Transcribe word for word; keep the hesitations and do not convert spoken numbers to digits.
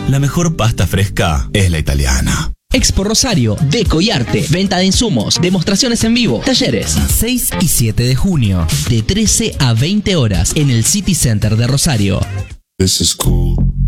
La mejor pasta fresca es la italiana. Expo Rosario, Deco y Arte, venta de insumos, demostraciones en vivo, talleres. seis y siete de junio, de trece a veinte horas, en el City Center de Rosario. This is cool.